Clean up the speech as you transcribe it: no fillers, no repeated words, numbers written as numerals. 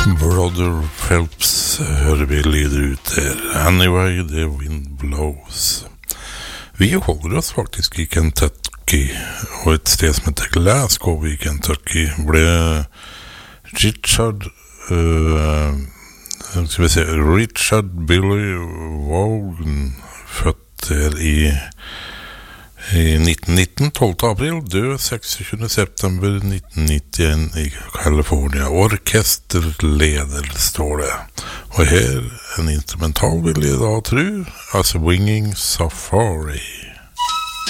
Brother Phelps hører vi lyder ut der. Anyway, the wind blows. Vi holder oss faktisk i Kentucky, og et sted som heter Glasgow i Kentucky ble Richard Billy Vaughan født der i 1919, 12. april, død 26. september 1991 i California. Orkesterleder står det. Og her en instrumental vil jeg da tro, A Swinging Safari.